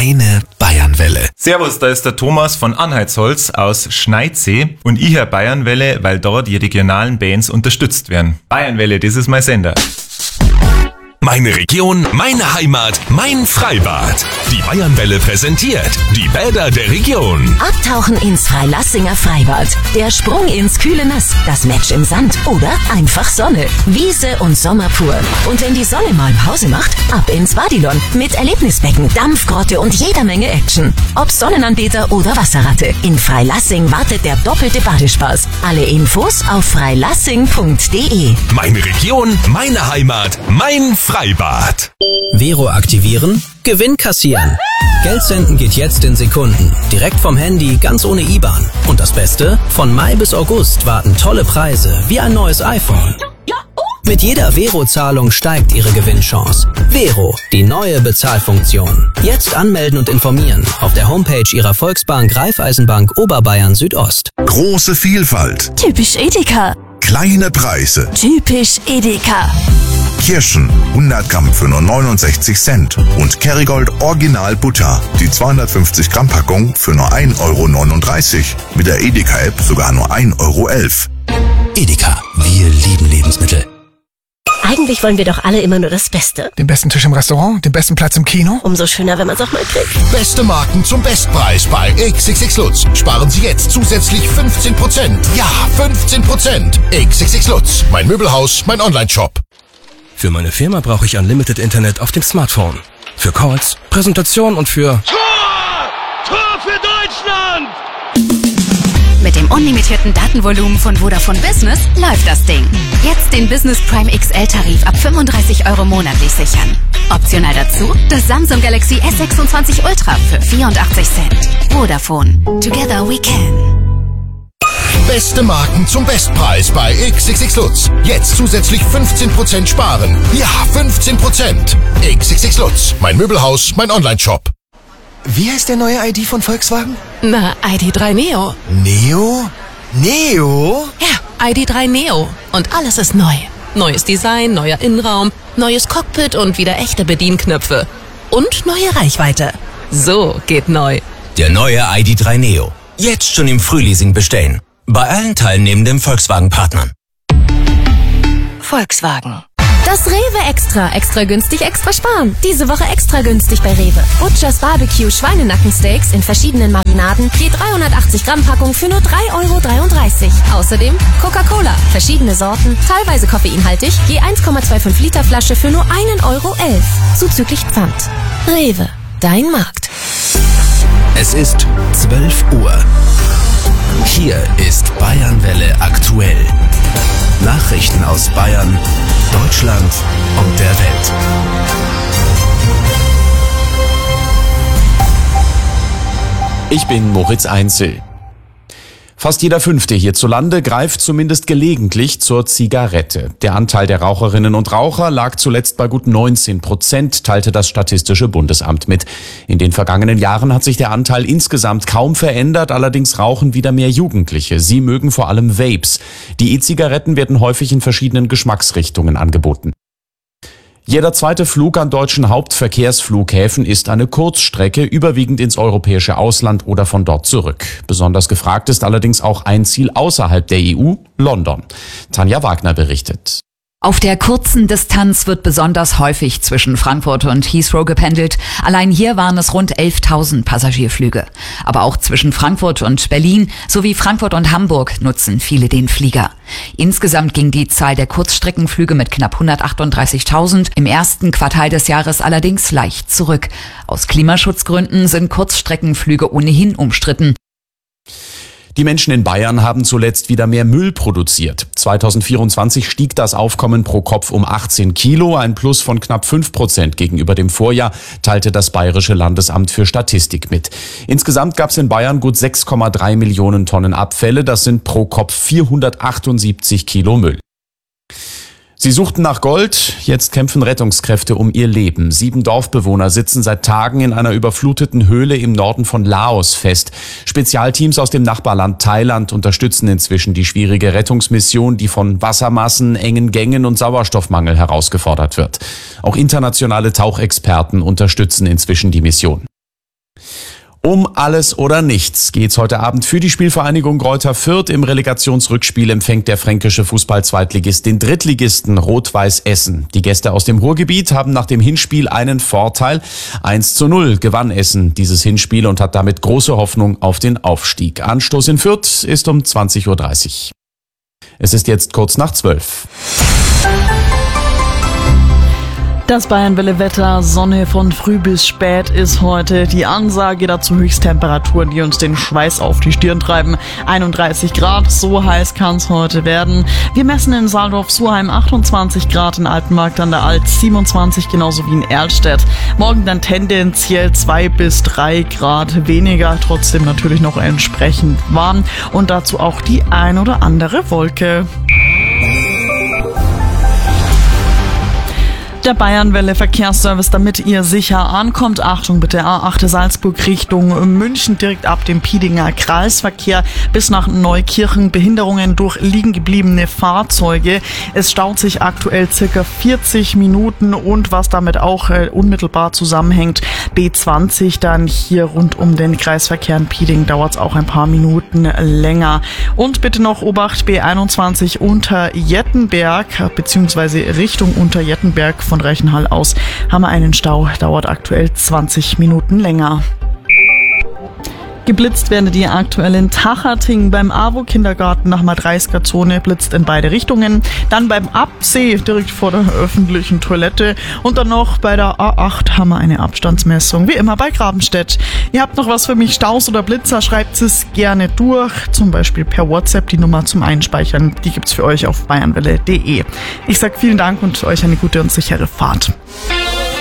Meine Bayernwelle. Servus, da ist der Thomas von Anhaltsholz aus Schneidsee und ich höre Bayernwelle, weil dort die regionalen Bands unterstützt werden. Bayernwelle, das ist mein Sender. Meine Region, meine Heimat, mein Freibad. Die Bayernwelle präsentiert die Bäder der Region. Abtauchen ins Freilassinger Freibad. Der Sprung ins kühle Nass. Das Match im Sand oder einfach Sonne. Wiese und Sommer pur. Und wenn die Sonne mal Pause macht, ab ins Badilon. Mit Erlebnisbecken, Dampfgrotte und jeder Menge Action. Ob Sonnenanbeter oder Wasserratte. In Freilassing wartet der doppelte Badespaß. Alle Infos auf freilassing.de. Meine Region, meine Heimat, mein Freibad. Vero aktivieren, Gewinn kassieren. Geld senden geht jetzt in Sekunden. Direkt vom Handy, ganz ohne IBAN. Und das Beste? Von Mai bis August warten tolle Preise, wie ein neues iPhone. Mit jeder Vero-Zahlung steigt Ihre Gewinnchance. Vero, die neue Bezahlfunktion. Jetzt anmelden und informieren auf der Homepage Ihrer Volksbank Raiffeisenbank Oberbayern Südost. Große Vielfalt. Typisch Edeka. Kleine Preise. Typisch Edeka. Kirschen 100 Gramm für nur 69 Cent und Kerrygold Original Butter, die 250 Gramm Packung für nur 1,39 €. Mit der Edeka-App sogar nur 1,11 €. Edeka, wir lieben Lebensmittel. Eigentlich wollen wir doch alle immer nur das Beste. Den besten Tisch im Restaurant, den besten Platz im Kino. Umso schöner, wenn man es auch mal kriegt. Beste Marken zum Bestpreis bei XXX Lutz. Sparen Sie jetzt zusätzlich 15%. Ja, 15%. XXX Lutz. Mein Möbelhaus, mein Onlineshop. Für meine Firma brauche ich Unlimited Internet auf dem Smartphone. Für Calls, Präsentation und für... Tor für Deutschland! Mit dem unlimitierten Datenvolumen von Vodafone Business läuft das Ding. Jetzt den Business Prime XL-Tarif ab 35 € monatlich sichern. Optional dazu das Samsung Galaxy S26 Ultra für 84 Cent. Vodafone. Together we can. Beste Marken zum Bestpreis bei XXX Lutz. Jetzt zusätzlich 15% sparen. Ja, 15%. XXX Lutz. Mein Möbelhaus, mein Onlineshop. Wie heißt der neue ID von Volkswagen? Na, ID.3 Neo. Neo? Neo? Ja, ID.3 Neo. Und alles ist neu. Neues Design, neuer Innenraum, neues Cockpit und wieder echte Bedienknöpfe. Und neue Reichweite. So geht neu. Der neue ID.3 Neo. Jetzt schon im Frühleasing bestellen. Bei allen teilnehmenden Volkswagen-Partnern. Volkswagen. Das Rewe Extra günstig, extra sparen. Diese Woche extra günstig bei Rewe. Butchers Barbecue Schweinenackensteaks in verschiedenen Marinaden, je 380 Gramm Packung für nur 3,33 €. Außerdem Coca-Cola, verschiedene Sorten, teilweise koffeinhaltig, je 1,25 Liter Flasche für nur 1,11 €. Zuzüglich Pfand. Rewe, dein Markt. Es ist 12 Uhr. Hier ist Bayernwelle aktuell. Nachrichten aus Bayern, Deutschland und der Welt. Ich bin Moritz Einzel. Fast jeder Fünfte hierzulande greift zumindest gelegentlich zur Zigarette. Der Anteil der Raucherinnen und Raucher lag zuletzt bei gut 19%, teilte das Statistische Bundesamt mit. In den vergangenen Jahren hat sich der Anteil insgesamt kaum verändert, allerdings rauchen wieder mehr Jugendliche. Sie mögen vor allem Vapes. Die E-Zigaretten werden häufig in verschiedenen Geschmacksrichtungen angeboten. Jeder zweite Flug an deutschen Hauptverkehrsflughäfen ist eine Kurzstrecke, überwiegend ins europäische Ausland oder von dort zurück. Besonders gefragt ist allerdings auch ein Ziel außerhalb der EU, London. Tanja Wagner berichtet. Auf der kurzen Distanz wird besonders häufig zwischen Frankfurt und Heathrow gependelt. Allein hier waren es rund 11.000 Passagierflüge. Aber auch zwischen Frankfurt und Berlin sowie Frankfurt und Hamburg nutzen viele den Flieger. Insgesamt ging die Zahl der Kurzstreckenflüge mit knapp 138.000 im ersten Quartal des Jahres allerdings leicht zurück. Aus Klimaschutzgründen sind Kurzstreckenflüge ohnehin umstritten. Die Menschen in Bayern haben zuletzt wieder mehr Müll produziert. 2024 stieg das Aufkommen pro Kopf um 18 Kilo, ein Plus von knapp 5% gegenüber dem Vorjahr, teilte das Bayerische Landesamt für Statistik mit. Insgesamt gab es in Bayern gut 6,3 Millionen Tonnen Abfälle, das sind pro Kopf 478 Kilo Müll. Sie suchten nach Gold, jetzt kämpfen Rettungskräfte um ihr Leben. 7 Dorfbewohner sitzen seit Tagen in einer überfluteten Höhle im Norden von Laos fest. Spezialteams aus dem Nachbarland Thailand unterstützen inzwischen die schwierige Rettungsmission, die von Wassermassen, engen Gängen und Sauerstoffmangel herausgefordert wird. Auch internationale Tauchexperten unterstützen inzwischen die Mission. Um alles oder nichts geht's heute Abend für die Spielvereinigung Greuther Fürth. Im Relegationsrückspiel empfängt der fränkische Fußball-Zweitligist den Drittligisten Rot-Weiß Essen. Die Gäste aus dem Ruhrgebiet haben nach dem Hinspiel einen Vorteil. 1:0 gewann Essen dieses Hinspiel und hat damit große Hoffnung auf den Aufstieg. Anstoß in Fürth ist um 20:30 Uhr. Es ist jetzt kurz nach 12. Das Bayernwelle-Wetter, Sonne von früh bis spät ist heute die Ansage, dazu Höchsttemperaturen, die uns den Schweiß auf die Stirn treiben. 31 Grad, so heiß kann es heute werden. Wir messen in Saaldorf-Surheim 28 Grad, in Altenmarkt an der Alt 27, genauso wie in Erlstedt. Morgen dann tendenziell 2 bis 3 Grad weniger, trotzdem natürlich noch entsprechend warm und dazu auch die ein oder andere Wolke. Der Bayernwelle Verkehrsservice, damit ihr sicher ankommt. Achtung bitte, A8 Salzburg Richtung München, direkt ab dem Piedinger Kreisverkehr bis nach Neukirchen. Behinderungen durch liegen gebliebene Fahrzeuge. Es staut sich aktuell circa 40 Minuten und was damit auch unmittelbar zusammenhängt, B20 dann hier rund um den Kreisverkehr in Pieding dauert es auch ein paar Minuten länger. Und bitte noch Obacht, B21 unter Jettenberg, beziehungsweise Richtung unter Jettenberg von Reichenhall aus haben wir einen Stau, dauert aktuell 20 Minuten länger. Geblitzt werden die aktuell in Tachating beim AWO-Kindergarten nach Madreisker-Zone, blitzt in beide Richtungen. Dann beim Absee direkt vor der öffentlichen Toilette und dann noch bei der A8 haben wir eine Abstandsmessung, wie immer bei Grabenstedt. Ihr habt noch was für mich, Staus oder Blitzer, schreibt es gerne durch, zum Beispiel per WhatsApp, die Nummer zum Einspeichern, die gibt's für euch auf bayernwelle.de. Ich sag vielen Dank und euch eine gute und sichere Fahrt.